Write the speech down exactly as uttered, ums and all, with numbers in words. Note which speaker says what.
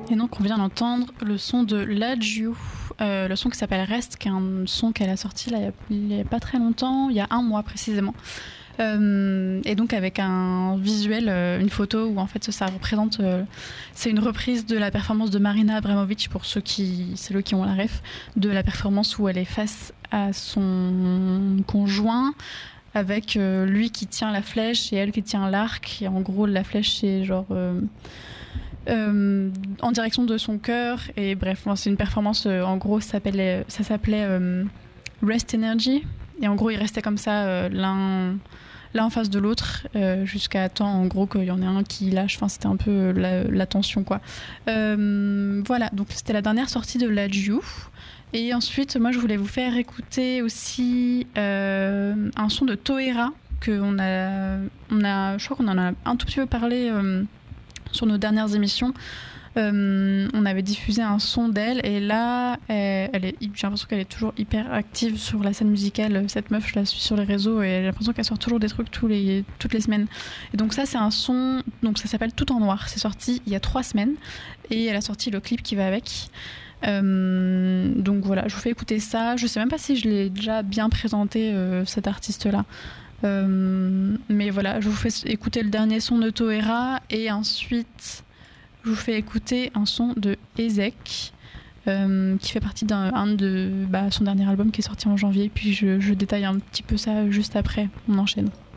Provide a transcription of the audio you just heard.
Speaker 1: Et donc on vient d'entendre le son de Laju, euh, le son qui s'appelle Rest, qui est un son qu'elle a sorti là, il n'y a, a pas très longtemps, il y a un mois précisément. Euh, et donc avec un visuel, euh, une photo où en fait ça représente, euh, c'est une reprise de la performance de Marina Abramovic, pour ceux qui, c'est eux qui ont la ref, de la performance où elle est face à son conjoint, avec euh, lui qui tient la flèche et elle qui tient l'arc, et en gros la flèche c'est genre... Euh, Euh, en direction de son cœur, et bref, c'est une performance, euh, en gros ça s'appelait, ça s'appelait euh, Rest Energy, et en gros ils restaient comme ça euh, l'un, l'un en face de l'autre euh, jusqu'à temps en gros qu'il y en ait un qui lâche, enfin c'était un peu la, la tension quoi. Euh, voilà, donc c'était la dernière sortie de Laju. Et ensuite moi je voulais vous faire écouter aussi euh, un son de Toera que on a, on a, je crois qu'on en a un tout petit peu parlé euh, sur nos dernières émissions. Euh, on avait diffusé un son d'elle, et là elle, elle est, j'ai l'impression qu'elle est toujours hyper active sur la scène musicale. Cette meuf, je la suis sur les réseaux et j'ai l'impression qu'elle sort toujours des trucs tous les, toutes les semaines. Et donc ça c'est un son, donc ça s'appelle Tout en noir, c'est sorti il y a trois semaines et elle a sorti le clip qui va avec. Euh, donc voilà, je vous fais écouter ça. Je sais même pas si je l'ai déjà bien présenté, euh, cet artiste là. Euh, mais voilà, je vous fais écouter le dernier son de Toera, et ensuite je vous fais écouter un son de Ezek, euh, qui fait partie d'un un de bah, son dernier album qui est sorti en janvier, puis je, je détaille un petit peu ça juste après, on enchaîne.